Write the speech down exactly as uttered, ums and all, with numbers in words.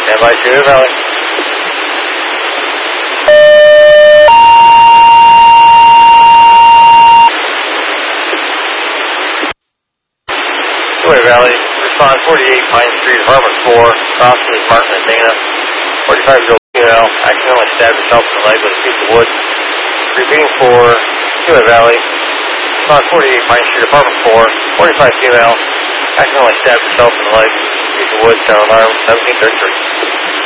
Stand by, Cedar Valley. Cedar Valley, respond forty-eight Pine Street, apartment four, crossing is Martin and Dana. forty-five-year-old female accidentally stabbed herself in the leg with a piece of wood. Repeating for Cedar Valley, respond forty-eight Pine Street, apartment four, forty-five female accidentally stabbed herself in the leg with a piece of wood, sound alarm, seventeen thirty-three.